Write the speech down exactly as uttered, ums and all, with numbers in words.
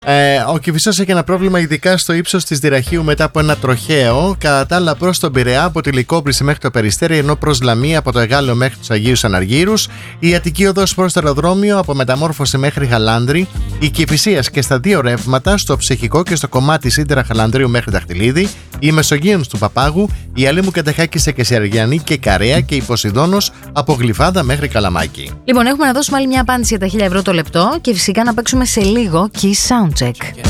Ε, ο Κηφισός έχει ένα πρόβλημα ειδικά στο ύψος της Δυραχείου μετά από ένα τροχαίο. Κατά τα άλλα, προς τον Πειραιά από τη Λυκόβρηση μέχρι το Περιστέρι, ενώ προς Λαμία από το Εγάλεο μέχρι τους Αγίους Αναργύρους. Η Αττική οδός προς το αεροδρόμιο από Μεταμόρφωση μέχρι Χαλάνδρη. Η Κηφισίας και στα δύο ρεύματα, στο Ψυχικό και στο κομμάτι Σύντερα Χαλανδρίου μέχρι Δαχτυλίδη. Η Μεσογείων του Παπάγου. Η Αλήμου Κατεχάκη σε Κεσαριανή και Καρέα και η Ποσειδώνος από Γλυφάδα μέχρι Καλαμάκι. Λοιπόν, έχουμε να δώσουμε άλλη μια απάντηση για τα χίλια ευρώ το λεπτό και φυσικά να παίξουμε σε λίγο Kiss Soundcheck.